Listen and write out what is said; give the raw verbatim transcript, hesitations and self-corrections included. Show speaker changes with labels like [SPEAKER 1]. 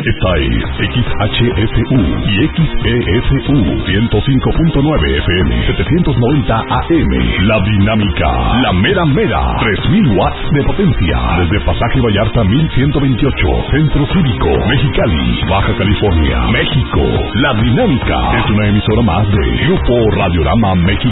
[SPEAKER 1] Esta es X H F U y X E S U ciento cinco punto nueve F M, setecientos noventa A M. La Dinámica, la mera mera, tres mil watts de potencia. Desde Pasaje Vallarta mil ciento veintiocho, Centro Cívico, Mexicali, Baja California, México. La Dinámica es una emisora más de Grupo Radiorama México.